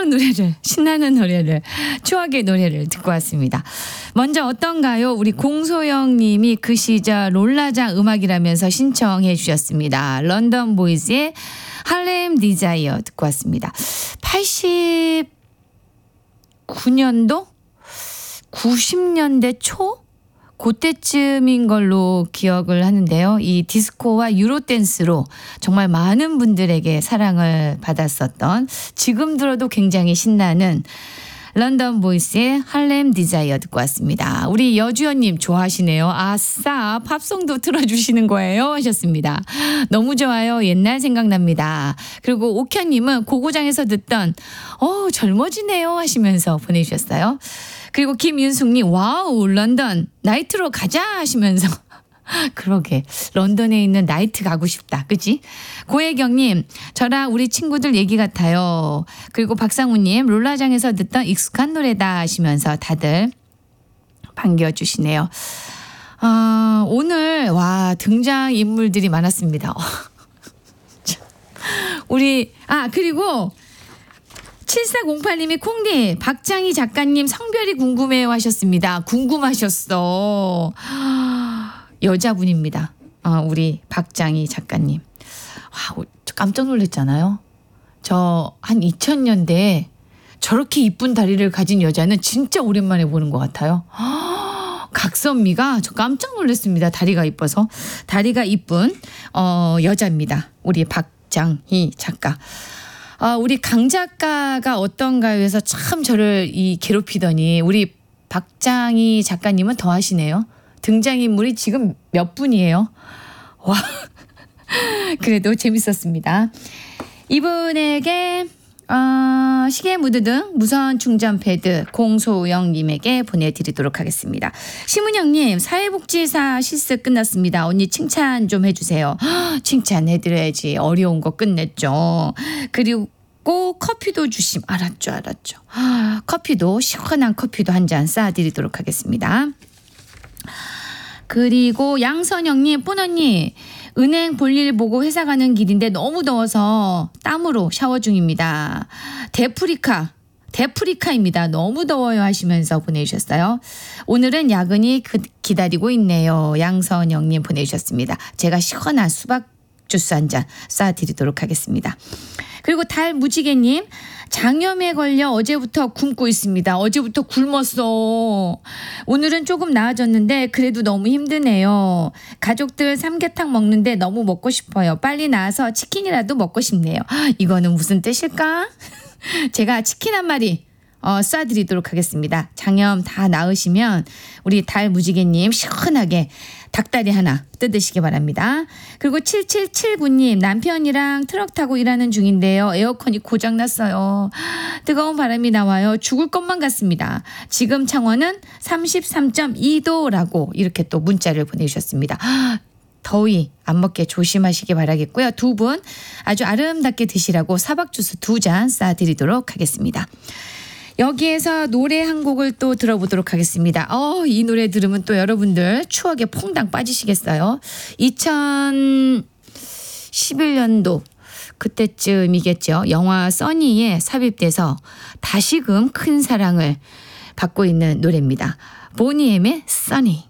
노래를, 신나는 노래를, 추억의 노래를 듣고 왔습니다. 먼저 어떤가요? 우리 공소영 님이 그 시절 롤라장 음악이라면서 신청해 주셨습니다. 런던 보이즈의 할렘 디자이어 듣고 왔습니다. 89년도? 90년대 초? 그때쯤인 걸로 기억을 하는데요. 이 디스코와 유로댄스로 정말 많은 분들에게 사랑을 받았었던, 지금 들어도 굉장히 신나는 런던 보이스의 할렘 디자이어 듣고 왔습니다. 우리 여주연님 좋아하시네요. 아싸, 팝송도 틀어주시는 거예요 하셨습니다. 너무 좋아요. 옛날 생각납니다. 그리고 옥현님은 고고장에서 듣던 젊어지네요 하시면서 보내주셨어요. 그리고 김윤숙님, 와우, 런던 나이트로 가자 하시면서 그러게, 런던에 있는 나이트 가고 싶다. 그치? 고혜경님, 저랑 우리 친구들 얘기 같아요. 그리고 박상우님, 롤라장에서 듣던 익숙한 노래다 하시면서 다들 반겨주시네요. 오늘 등장인물들이 많았습니다. 그리고 7408님이 콩님, 박장희 작가님 성별이 궁금해요 하셨습니다. 궁금하셨어. 여자분입니다. 우리 박장희 작가님. 깜짝 놀랐잖아요. 저 한 2000년대에 저렇게 이쁜 다리를 가진 여자는 진짜 오랜만에 보는 것 같아요. 각선미가, 저 깜짝 놀랐습니다. 다리가 이뻐서. 다리가 이쁜 여자입니다. 우리 박장희 작가. 우리 강 작가가 어떤가요 해서 참 저를 괴롭히더니 우리 박장희 작가님은 더 하시네요. 등장인물이 지금 몇 분이에요? 와, 그래도 재밌었습니다. 이분에게 시계 무드 등 무선 충전 패드 공소영님에게 보내드리도록 하겠습니다. 심은영님, 사회복지사 실습 끝났습니다. 언니 칭찬 좀 해주세요. 칭찬해드려야지. 어려운 거 끝냈죠. 그리고 커피도 알았죠. 커피도, 시원한 커피도 한 잔 쏴드리도록 하겠습니다. 그리고 양선영님, 뽀언니, 은행 볼일 보고 회사 가는 길인데 너무 더워서 땀으로 샤워 중입니다. 데프리카입니다. 너무 더워요 하시면서 보내주셨어요. 오늘은 야근이 기다리고 있네요. 양선영님 보내주셨습니다. 제가 시원한 수박 주스 한 잔 쏴드리도록 하겠습니다. 그리고 달무지개님, 장염에 걸려 어제부터 굶고 있습니다. 어제부터 굶었어. 오늘은 조금 나아졌는데 그래도 너무 힘드네요. 가족들 삼계탕 먹는데 너무 먹고 싶어요. 빨리 나와서 치킨이라도 먹고 싶네요. 이거는 무슨 뜻일까? 제가 치킨 한 마리 쏴드리도록 하겠습니다. 장염 다 나으시면 우리 달무지개님 시원하게 닭다리 하나 뜯으시기 바랍니다. 그리고 7779님, 남편이랑 트럭 타고 일하는 중인데요. 에어컨이 고장났어요. 뜨거운 바람이 나와요. 죽을 것만 같습니다. 지금 창원은 33.2도라고 이렇게 또 문자를 보내주셨습니다. 더위 안 먹게 조심하시기 바라겠고요. 두 분 아주 아름답게 드시라고 사박주스 2잔 쏴드리도록 하겠습니다. 여기에서 노래 한 곡을 또 들어보도록 하겠습니다. 이 노래 들으면 또 여러분들 추억에 퐁당 빠지시겠어요. 2011년도 그때쯤이겠죠. 영화 써니에 삽입돼서 다시금 큰 사랑을 받고 있는 노래입니다. 보니엠의 써니.